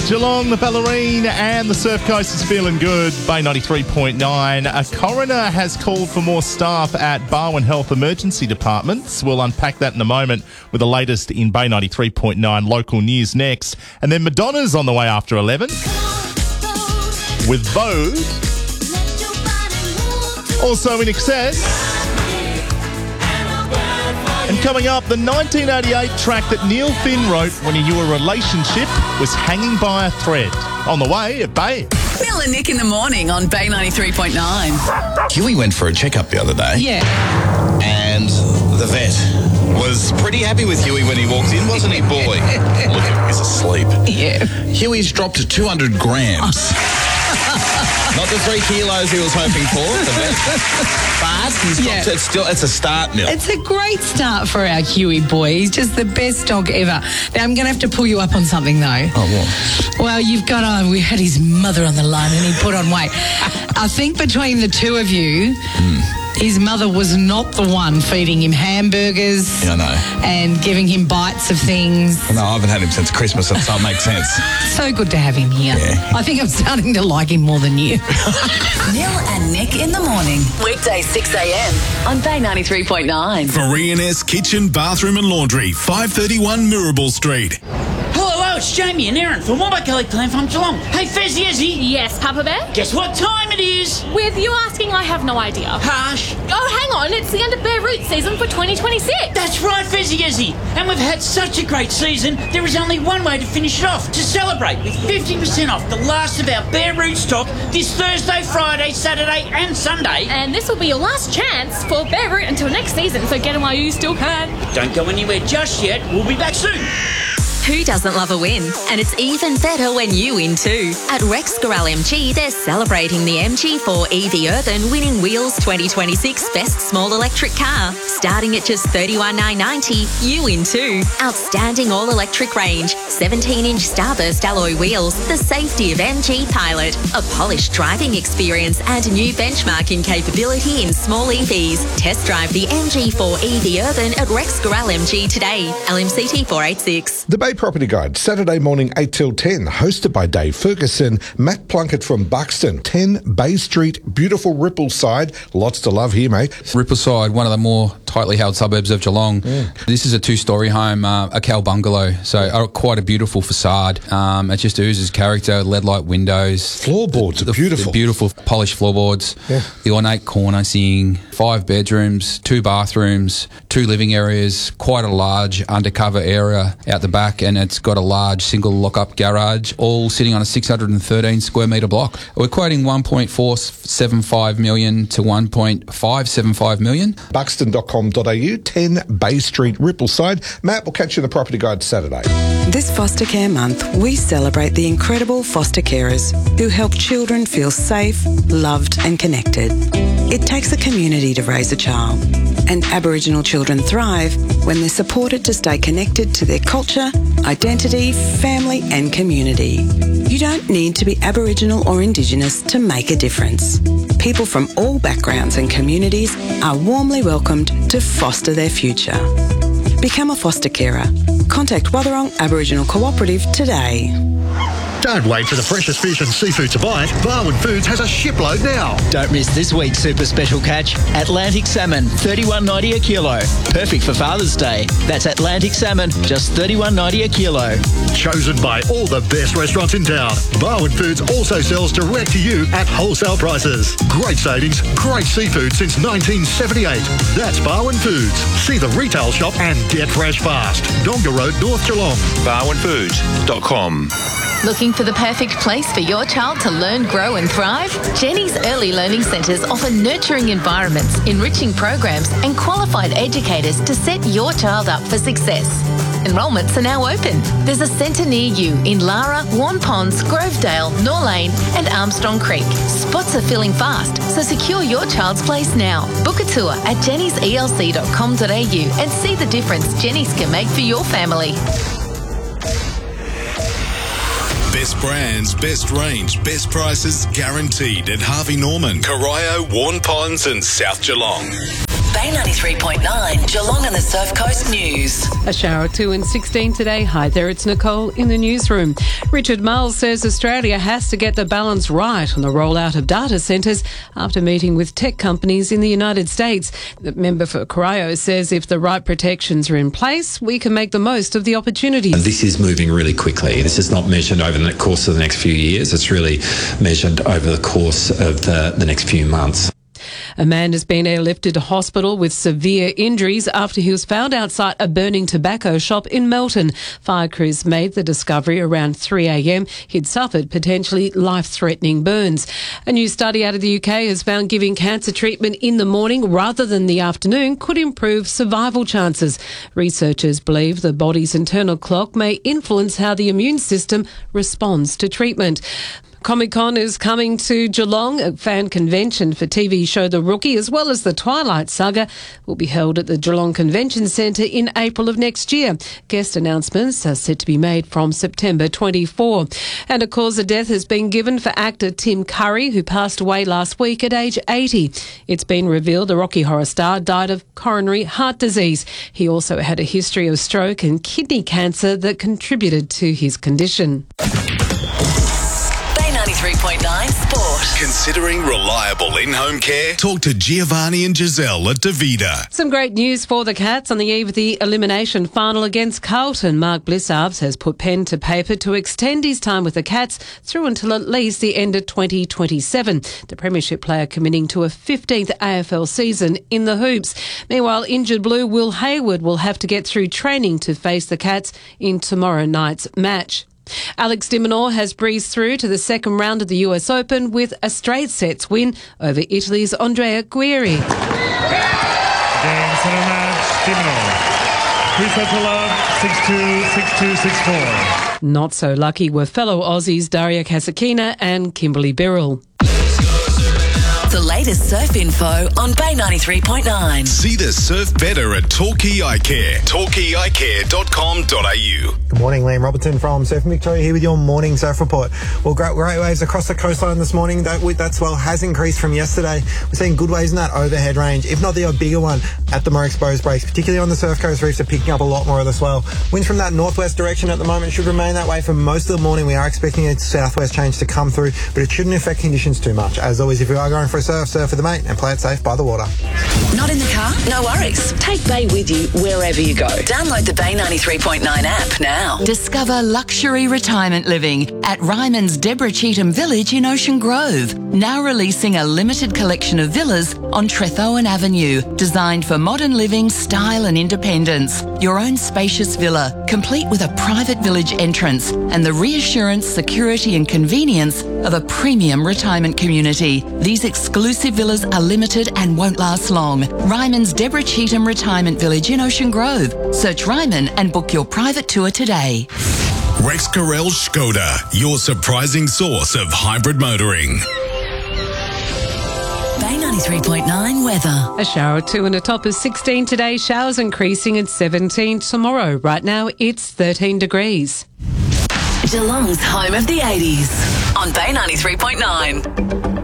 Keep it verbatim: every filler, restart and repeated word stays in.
Geelong, the Bellarine and the Surf Coast is feeling good. Bay ninety-three point nine. A coroner has called for more staff at Barwon Health Emergency Departments. We'll unpack that in a moment with the latest in Bay ninety-three point nine local news next. And then Madonna's on the way after eleven with Vogue. Also in excess. And coming up, the nineteen eighty-eight track that Neil Finn wrote when he knew a relationship was hanging by a thread. On the way at Bay. Bill and Nick in the morning on Bay ninety-three point nine. Huey went for a checkup the other day. Yeah. And the vet was pretty happy with Huey when he walked in, wasn't he, boy? Look at him, he's asleep. Yeah. Huey's dropped to two hundred grams. Not the three kilos he was hoping for, the vet. But he's got Yeah. to, it's still, it's a start, Neil. It's a great start for our Huey boy. He's just the best dog ever. Now, I'm going to have to pull you up on something, though. Oh, what? Well, you've got on, we had his mother on the line and he put on weight. I think between the two of you, mm. his mother was not the one feeding him hamburgers Yeah, I know. and giving him bites of things. No, I haven't had him since Christmas, so it makes sense. So good to have him here. Yeah. I think I'm starting to like him more than you. Neil and Nick in the morning. Weekdays six a.m. on Bay ninety-three point nine. Marian's Kitchen, Bathroom and Laundry, five thirty-one Mirabel Street. Hello, it's Jamie and Aaron from Wobbegully Clan from Geelong. Hey, Fezzy, Izzy. Yes, Papa Bear? Guess what time it is? With you asking, I have no idea. Harsh. Oh, hang on, it's the end of Bear Root season for twenty twenty-six. That's right, Fezzy, Izzy. And we've had such a great season, there is only one way to finish it off, to celebrate with fifty percent off the last of our Bear Root stock this Thursday, Friday, Saturday and Sunday. And this will be your last chance for Bear Root until next season, so get them while you still can. Don't go anywhere just yet. We'll be back soon. Who doesn't love a win? And it's even better when you win too. At Rex Gorell M G, they're celebrating the M G four E V Urban winning Wheels twenty twenty-six Best Small Electric Car. Starting at just thirty-one thousand nine hundred ninety, you win too. Outstanding all-electric range, seventeen-inch Starburst alloy wheels, the safety of M G Pilot, a polished driving experience and new benchmarking capability in small E Vs. Test drive the M G four E V Urban at Rex Gorell M G today. L M C T four eighty-six. The Bay Property Guide, Saturday morning eight till ten, hosted by Dave Ferguson, Matt Plunkett from Buxton, ten Bay Street, beautiful Rippleside. Lots to love here, mate. Rippleside, one of the more tightly held suburbs of Geelong. Yeah. This is a two-storey home, uh, a cow bungalow, so uh, quite a beautiful facade. Um, it just oozes character, L E D light windows. Floorboards are the, beautiful. The beautiful polished floorboards. Yeah. The ornate cornicing, five bedrooms, two bathrooms, two living areas, quite a large undercover area out the back, and it's got a large single lock-up garage, all sitting on a six hundred thirteen square metre block. We're quoting one point four seven five million to one point five seven five million. buxton dot com dot a u, ten Bay Street, Rippleside. Matt, we'll catch you in the Property Guide Saturday. This Foster Care Month, we celebrate the incredible foster carers who help children feel safe, loved and connected. It takes a community to raise a child, and Aboriginal children thrive when they're supported to stay connected to their culture, identity, family and community. You don't need to be Aboriginal or Indigenous to make a difference. People from all backgrounds and communities are warmly welcomed to foster their future. Become a foster carer. Contact Watherong Aboriginal Cooperative today. Don't wait for the freshest fish and seafood to bite. Barwon Foods has a shipload now. Don't miss this week's super special catch. Atlantic salmon, thirty-one ninety a kilo. Perfect for Father's Day. That's Atlantic salmon, just thirty-one ninety a kilo. Chosen by all the best restaurants in town. Barwon Foods also sells direct to you at wholesale prices. Great savings, great seafood since nineteen seventy-eight. That's Barwon Foods. See the retail shop and get fresh fast. Donga Road, North Geelong. barwon foods dot com. Looking for the perfect place for your child to learn, grow and thrive? Jenny's Early Learning Centres offer nurturing environments, enriching programs and qualified educators to set your child up for success. Enrolments are now open. There's a centre near you in Lara, Warn Ponds, Grovedale, Norlane and Armstrong Creek. Spots are filling fast, so secure your child's place now. Book a tour at jennys e l c dot com dot a u and see the difference Jenny's can make for your family. Best brands, best range, best prices guaranteed at Harvey Norman, Corio, Warn Ponds and South Geelong. Bay Bay ninety-three point nine, Geelong and the Surf Coast News. A shower or two and sixteen today. Hi there, it's Nicole in the newsroom. Richard Marles says Australia has to get the balance right on the rollout of data centres after meeting with tech companies in the United States. The member for Corio says if the right protections are in place, we can make the most of the opportunities. This is moving really quickly. This is not measured over the course of the next few years. It's really measured over the course of the, the next few months. A man has been airlifted to hospital with severe injuries after he was found outside a burning tobacco shop in Melton. Fire crews made the discovery around three a.m. He'd suffered potentially life-threatening burns. A new study out of the U K has found giving cancer treatment in the morning rather than the afternoon could improve survival chances. Researchers believe the body's internal clock may influence how the immune system responds to treatment. Comic-Con is coming to Geelong. A fan convention for T V show The Rookie, as well as the Twilight Saga, will be held at the Geelong Convention Centre in April of next year. Guest announcements are set to be made from September twenty-fourth. And a cause of death has been given for actor Tim Curry, who passed away last week at age eighty. It's been revealed the Rocky Horror star died of coronary heart disease. He also had a history of stroke and kidney cancer that contributed to his condition. ninety-three point nine Sport. Considering reliable in-home care? Talk to Giovanni and Giselle at Davida. Some great news for the Cats on the eve of the elimination final against Carlton. Mark Blissarves has put pen to paper to extend his time with the Cats through until at least the end of twenty twenty-seven. The Premiership player committing to a fifteenth A F L season in the Hoops. Meanwhile, injured Blue Will Hayward will have to get through training to face the Cats in tomorrow night's match. Alex de Minaur has breezed through to the second round of the U S Open with a straight sets win over Italy's Andrea Guerri. Game, center match, de Minaur. Three sets to love, six two, six two, six four. Not so lucky were fellow Aussies Daria Kasatkina and Kimberly Birrell. The latest surf info on Bay ninety-three point nine. See the surf better at Torquay Eye Care. torquay eye care dot com dot a u. Good morning, Liam Robertson from Surfing Victoria here with your morning surf report. Well, great, great waves across the coastline this morning. That, that swell has increased from yesterday. We're seeing good waves in that overhead range, if not the odd bigger one at the more exposed breaks, particularly on the Surf Coast reefs are picking up a lot more of the swell. Winds from that northwest direction at the moment should remain that way for most of the morning. We are expecting a southwest change to come through, but it shouldn't affect conditions too much. As always, if you are going for a surf, surf with a mate and play it safe by the water. Not in the car? No worries. Take Bay with you wherever you go. Download the Bay ninety-three point nine app now. Discover luxury retirement living at Ryman's Deborah Cheetham Village in Ocean Grove. Now releasing a limited collection of villas on Trethowan Avenue, designed for modern living, style and independence. Your own spacious villa, complete with a private village entrance and the reassurance, security and convenience of a premium retirement community. These exclusive villas are limited and won't last long. Ryman's Deborah Cheetham Retirement Village in Ocean Grove. Search Ryman and book your private tour today. Rex Carrell Skoda, your surprising source of hybrid motoring. Bay ninety-three point nine weather. A shower or two and a top of sixteen today. Showers increasing at seventeen tomorrow. Right now it's thirteen degrees. Geelong's home of the eighties on Bay ninety-three point nine.